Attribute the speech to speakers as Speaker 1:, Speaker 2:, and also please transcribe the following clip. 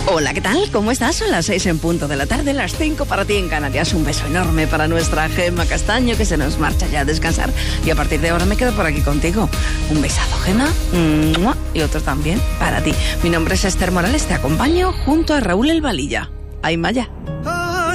Speaker 1: Hola, ¿qué tal? ¿Cómo estás? Son las 6 en punto de la tarde, las 5 para ti en Canarias. Un beso enorme para nuestra Gemma Castaño, que se nos marcha ya a descansar. Y a partir de ahora me quedo por aquí contigo. Un besazo, Gemma. Y otro también para ti. Mi nombre es Esther Morales, te acompaño junto a Raúl El Valilla. ¡Ay, Maya!